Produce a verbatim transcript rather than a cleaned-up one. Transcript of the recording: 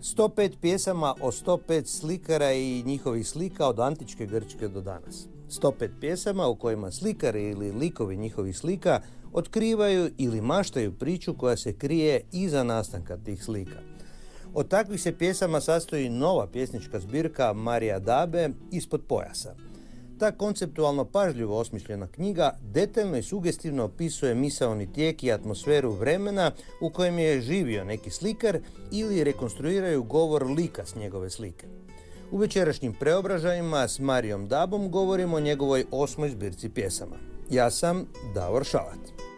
sto pet pjesama o sto pet slikara i njihovih slika od antičke Grčke do danas. sto pet pjesama u kojima slikari ili likovi njihovih slika otkrivaju ili maštaju priču koja se krije iza nastanka tih slika. Od takvih se pjesama sastoji nova pjesnička zbirka Marija Dabe Ispod pojasa. Ta konceptualno pažljivo osmišljena knjiga detaljno i sugestivno opisuje misaoni tijek i atmosferu vremena u kojem je živio neki slikar ili rekonstruiraju govor lika s njegove slike. U večerašnjim preobražajima s Marijom Dabom govorimo o njegovoj osmoj zbirci pjesama. Ja sam Davor Šalat.